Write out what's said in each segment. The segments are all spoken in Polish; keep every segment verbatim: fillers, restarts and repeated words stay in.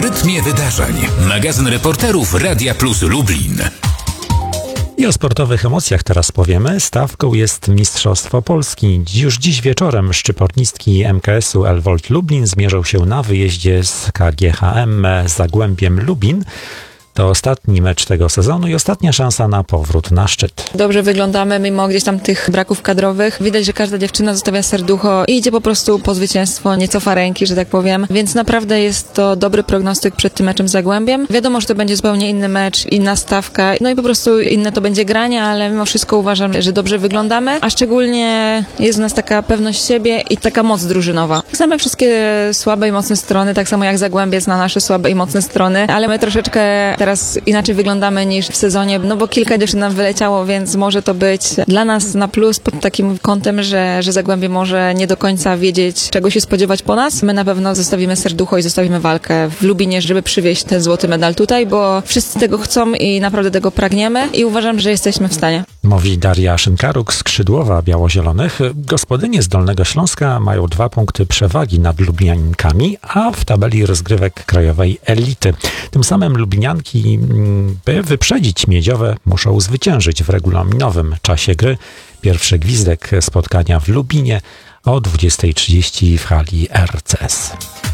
rytmie wydarzeń. Magazyn reporterów Radia Plus Lublin. I o sportowych emocjach teraz powiemy. Stawką jest Mistrzostwo Polski. Już dziś wieczorem szczypornistki M K S-u Elwold Lublin zmierzą się na wyjeździe z K G H M Zagłębiem Lubin. To ostatni mecz tego sezonu i ostatnia szansa na powrót na szczyt. Dobrze wyglądamy, mimo gdzieś tam tych braków kadrowych. Widać, że każda dziewczyna zostawia serducho i idzie po prostu po zwycięstwo, nie cofa ręki, że tak powiem. Więc naprawdę jest to dobry prognostyk przed tym meczem z Zagłębiem. Wiadomo, że to będzie zupełnie inny mecz, inna stawka, no i po prostu inne to będzie granie, ale mimo wszystko uważam, że dobrze wyglądamy, a szczególnie jest w nas taka pewność siebie i taka moc drużynowa. Znamy wszystkie słabe i mocne strony, tak samo jak Zagłębie zna nasze słabe i mocne strony, ale my troszeczkę teraz inaczej wyglądamy niż w sezonie, no bo kilka dziewczyn nam wyleciało, więc może to być dla nas na plus pod takim kątem, że, że Zagłębie może nie do końca wiedzieć, czego się spodziewać po nas. My na pewno zostawimy serducho i zostawimy walkę w Lubinie, żeby przywieźć ten złoty medal tutaj, bo wszyscy tego chcą i naprawdę tego pragniemy i uważam, że jesteśmy w stanie. Mówi Daria Szynkaruk, skrzydłowa białozielonych. Gospodynie z Dolnego Śląska mają dwa punkty przewagi nad Lubliniankami, a w tabeli rozgrywek krajowej elity. Tym samym Lublinianki, by wyprzedzić miedziowe, muszą zwyciężyć w regulaminowym czasie gry. Pierwszy gwizdek spotkania w Lubinie o dwudziestej trzydzieści w hali R C S.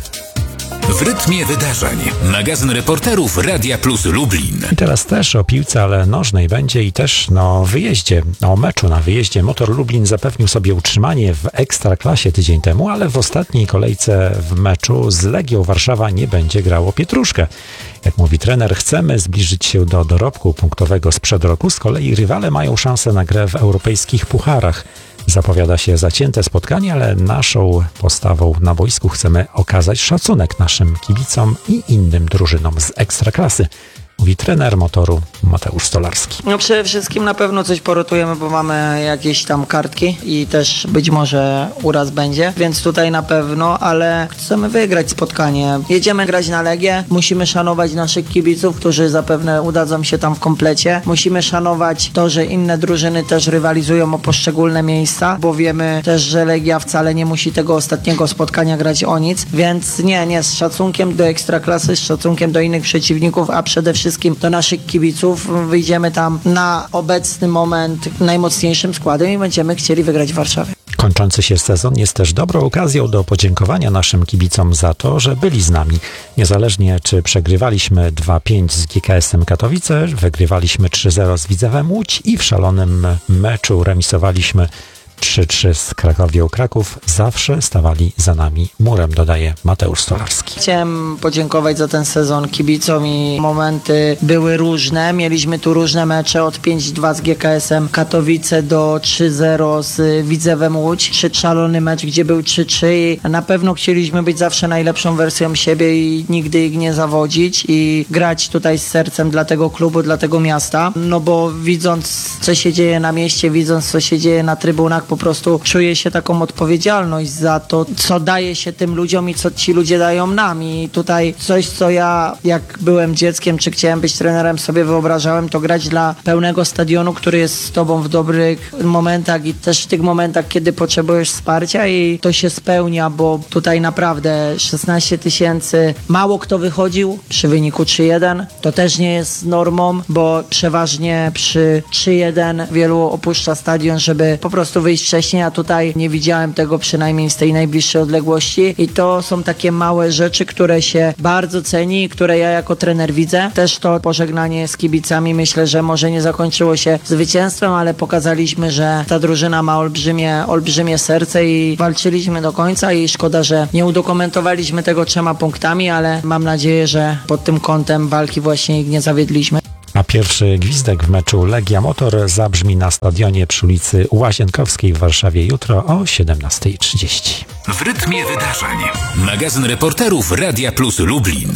W rytmie wydarzeń. Magazyn reporterów Radia Plus Lublin. I teraz też o piłce, ale nożnej będzie i też no wyjeździe, o meczu na wyjeździe. Motor Lublin zapewnił sobie utrzymanie w Ekstraklasie tydzień temu, ale w ostatniej kolejce w meczu z Legią Warszawa nie będzie grało Pietruszkę. Jak mówi trener, chcemy zbliżyć się do dorobku punktowego sprzed roku. Z kolei rywale mają szansę na grę w europejskich pucharach. Zapowiada się zacięte spotkanie, ale naszą postawą na boisku chcemy okazać szacunek naszym kibicom i innym drużynom z Ekstraklasy. Mówi trener Motoru Mateusz Stolarski. No przede wszystkim na pewno coś porotujemy, bo mamy jakieś tam kartki i też być może uraz będzie, więc tutaj na pewno, ale chcemy wygrać spotkanie. Jedziemy grać na Legię, musimy szanować naszych kibiców, którzy zapewne udadzą się tam w komplecie. Musimy szanować to, że inne drużyny też rywalizują o poszczególne miejsca, bo wiemy też, że Legia wcale nie musi tego ostatniego spotkania grać o nic, więc nie, nie, z szacunkiem do Ekstraklasy, z szacunkiem do innych przeciwników, a przede wszystkim do naszych kibiców wyjdziemy tam na obecny moment najmocniejszym składem i będziemy chcieli wygrać w Warszawie. Kończący się sezon jest też dobrą okazją do podziękowania naszym kibicom za to, że byli z nami. Niezależnie czy przegrywaliśmy dwa pięć z G K S-em Katowice, wygrywaliśmy trzy zero z Widzewem Łódź i w szalonym meczu remisowaliśmy trzy trzy z Krakowią Kraków, zawsze stawali za nami murem, dodaje Mateusz Stolarski. Chciałem podziękować za ten sezon kibicom i momenty były różne. Mieliśmy tu różne mecze od pięć dwa z G K S-em Katowice do trzy zero z Widzewem Łódź. Trzy szalony mecz, gdzie był trzy trzy i na pewno chcieliśmy być zawsze najlepszą wersją siebie i nigdy ich nie zawodzić i grać tutaj z sercem dla tego klubu, dla tego miasta. No bo widząc, co się dzieje na mieście, widząc, co się dzieje na trybunach, po prostu czuję się taką odpowiedzialność za to, co daje się tym ludziom i co ci ludzie dają nam. I tutaj coś, co ja, jak byłem dzieckiem, czy chciałem być trenerem, sobie wyobrażałem, to grać dla pełnego stadionu, który jest z tobą w dobrych momentach i też w tych momentach, kiedy potrzebujesz wsparcia i to się spełnia, bo tutaj naprawdę szesnaście tysięcy, mało kto wychodził przy wyniku trzy jeden. To też nie jest normą, bo przeważnie przy trzy jeden wielu opuszcza stadion, żeby po prostu wyjść wcześniej, a tutaj nie widziałem tego przynajmniej z tej najbliższej odległości i to są takie małe rzeczy, które się bardzo ceni, które ja jako trener widzę. Też to pożegnanie z kibicami myślę, że może nie zakończyło się zwycięstwem, ale pokazaliśmy, że ta drużyna ma olbrzymie, olbrzymie serce i walczyliśmy do końca i szkoda, że nie udokumentowaliśmy tego trzema punktami, ale mam nadzieję, że pod tym kątem walki właśnie ich nie zawiedliśmy. A pierwszy gwizdek w meczu Legia Motor zabrzmi na stadionie przy ulicy Łazienkowskiej w Warszawie jutro o siedemnasta trzydzieści. W rytmie wydarzeń. Magazyn reporterów Radia Plus Lublin.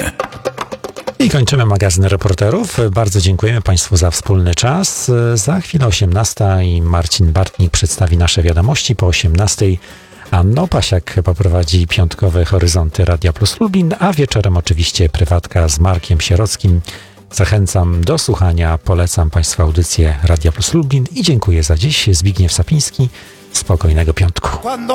I kończymy magazyn reporterów. Bardzo dziękujemy Państwu za wspólny czas. Za chwilę osiemnasta i Marcin Bartnik przedstawi nasze wiadomości. Po osiemnastej Anna Opasiak poprowadzi piątkowe Horyzonty Radia Plus Lublin, a wieczorem oczywiście prywatka z Markiem Sierockim. Zachęcam do słuchania, polecam Państwu audycję Radia Plus Lublin i dziękuję za dziś. Zbigniew Sapiński. Spokojnego piątku.